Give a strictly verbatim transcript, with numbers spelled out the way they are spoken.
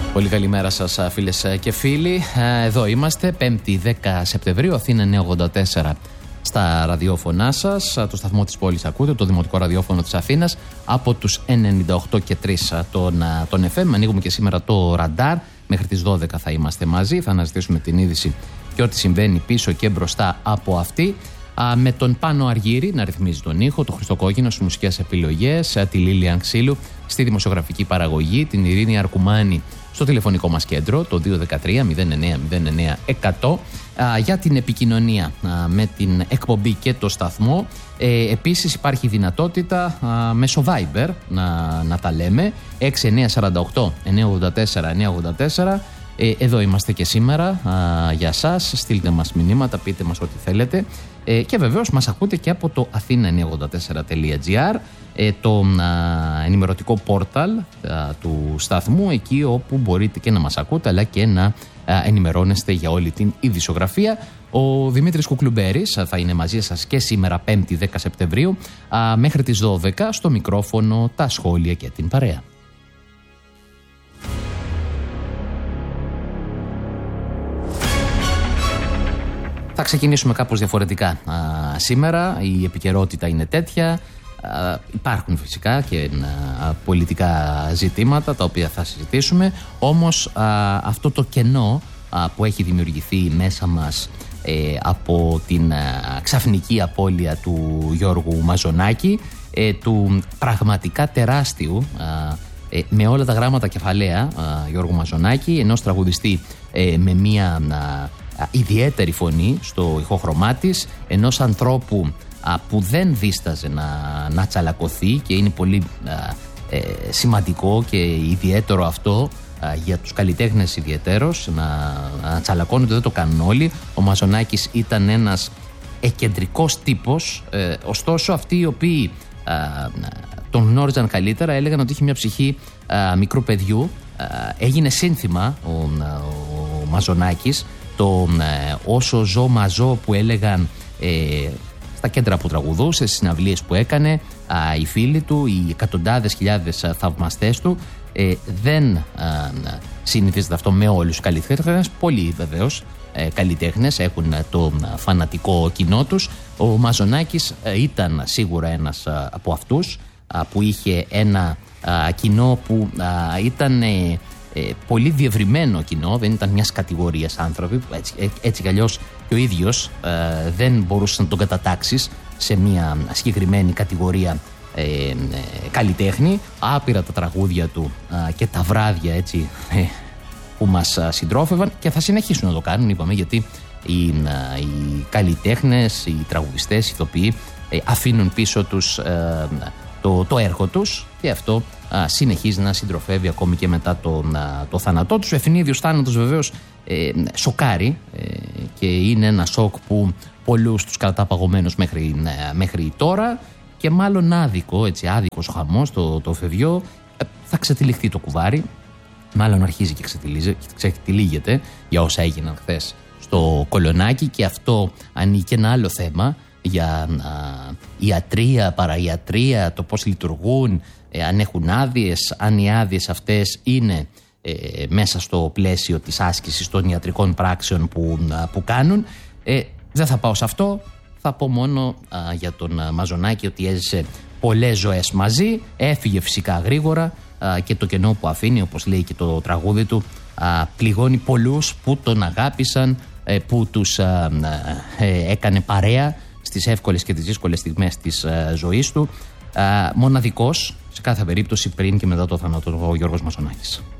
Πολύ καλημέρα σας φίλες και φίλοι. Εδώ είμαστε, πέμπτη δέκα Σεπτεμβρίου, Αθήνα εννιακόσια ογδόντα τέσσερα στα ραδιόφωνά σας. Το σταθμό της πόλης ακούτε, το δημοτικό ραδιόφωνο της Αθήνας, από τους ενενήντα οκτώ και τρία τον, τον εφ εμ. Ανοίγουμε και σήμερα το ραντάρ. Μέχρι τις δώδεκα θα είμαστε μαζί. Θα αναζητήσουμε την είδηση και ό,τι συμβαίνει πίσω και μπροστά από αυτή. Με τον Πάνο Αργύρη να ρυθμίζει τον ήχο, τον Χριστό Κόκκινο στις μουσικές επιλογές, τη Λίλιαν Ξύλου στη δημοσιογραφική παραγωγή, την Ειρήνη Αρκουμάνη στο τηλεφωνικό μας κέντρο, το δύο ένα τρία μηδέν εννέα μηδέν εννέα εκατό, για την επικοινωνία α, με την εκπομπή και το σταθμό. Ε, επίσης υπάρχει δυνατότητα α, μέσω Viber να, να τα λέμε, έξι εννέα τέσσερα οκτώ εννέα ογδόντα τέσσερα εννέα ογδόντα τέσσερα. Ε, εδώ είμαστε και σήμερα α, για σας. Στείλτε μας μηνύματα, πείτε μας ό,τι θέλετε. Ε, και βεβαίως μας ακούτε και από το αθήνα εννιακόσια ογδόντα τέσσερα τελεία τζι άρ, ε, το α, ενημερωτικό πόρταλ α, του σταθμού, εκεί όπου μπορείτε και να μας ακούτε αλλά και να α, ενημερώνεστε για όλη την ειδησιογραφία. Ο Δημήτρης Κουκλουμπέρης θα είναι μαζί σας και σήμερα πέμπτη δέκα Σεπτεμβρίου α, μέχρι τις δώδεκα στο μικρόφωνο, τα σχόλια και την παρέα. Θα ξεκινήσουμε κάπως διαφορετικά α, σήμερα. Η επικαιρότητα είναι τέτοια. Α, υπάρχουν φυσικά και α, πολιτικά ζητήματα τα οποία θα συζητήσουμε. Όμως α, αυτό το κενό α, που έχει δημιουργηθεί μέσα μας ε, από την α, ξαφνική απώλεια του Γιώργου Μαζονάκη, ε, του πραγματικά τεράστιου α, ε, με όλα τα γράμματα κεφαλαία α, Γιώργου Μαζονάκη, ενός τραγουδιστή ε, με μία α, ιδιαίτερη φωνή στο ηχόχρωμά της, ενός ανθρώπου α, που δεν δίσταζε να, να τσαλακωθεί, και είναι πολύ α, ε, σημαντικό και ιδιαίτερο αυτό α, για τους καλλιτέχνες ιδιαιτέρως, να, να τσαλακώνονται, δεν το κάνουν όλοι. Ο Μαζονάκης ήταν ένας εκεντρικός τύπος, ε, ωστόσο αυτοί οι οποίοι α, τον γνώριζαν καλύτερα έλεγαν ότι είχε μια ψυχή α, μικρού παιδιού. Α, έγινε σύνθημα ο, ο Μαζονάκης, το ε, όσο ζω μαζό που έλεγαν ε, στα κέντρα που τραγουδούσε, στις συναυλίες που έκανε, α, οι φίλοι του, οι εκατοντάδες χιλιάδες α, θαυμαστές του. ε, δεν α, συνηθίζεται αυτό με όλους τους καλλιτέχνες. Πολλοί βεβαίως ε, καλλιτέχνες έχουν το α, φανατικό κοινό τους. Ο Μαζονάκης α, ήταν σίγουρα ένας α, από αυτούς α, που είχε ένα α, κοινό που α, ήταν ε, Ε, πολύ διευρυμένο κοινό, δεν ήταν μιας κατηγορίας άνθρωποι, έτσι, ε, έτσι κι αλλιώς και ο ίδιος ε, δεν μπορούσε να τον κατατάξεις σε μια συγκεκριμένη κατηγορία ε, ε, καλλιτέχνη. Άπειρα τα τραγούδια του ε, και τα βράδια, έτσι, ε, που μας ε, συντρόφευαν, και θα συνεχίσουν να το κάνουν, είπαμε, γιατί οι, ε, οι καλλιτέχνες, οι τραγουδιστές, οι ηθοποιοί ε, αφήνουν πίσω τους ε, το, το έργο τους, και αυτό α, συνεχίζει να συντροφεύει ακόμη και μετά το, α, το θάνατό τους. Ο ευνίδιος θάνατος βεβαίως ε, σοκάρει ε, και είναι ένα σοκ που πολλούς τους κρατά παγωμένους μέχρι, ε, μέχρι τώρα, και μάλλον άδικο, έτσι, άδικος ο χαμός, το, το φευγιό. Ε, θα ξετυλιχθεί το κουβάρι, μάλλον αρχίζει και ξετυλίγεται για όσα έγιναν χθες στο Κολονάκι, και αυτό ανοίγει και ένα άλλο θέμα για α, ιατρία, παραϊατρία, το πώς λειτουργούν, ε, αν έχουν άδειες, αν οι άδειες αυτές είναι ε, μέσα στο πλαίσιο της άσκησης των ιατρικών πράξεων που, α, που κάνουν. Ε, δεν θα πάω σε αυτό, θα πω μόνο α, για τον α, Μαζονάκη ότι έζησε πολλές ζωές μαζί, έφυγε φυσικά γρήγορα, α, και το κενό που αφήνει, όπως λέει και το τραγούδι του, α, πληγώνει πολλούς που τον αγάπησαν, ε, που τους α, ε, έκανε παρέα στις εύκολες και τις δύσκολες στιγμές της α, ζωής του. Α, μοναδικός σε κάθε περίπτωση, πριν και μετά το θάνατο, ο Γιώργος Μαζονάκης.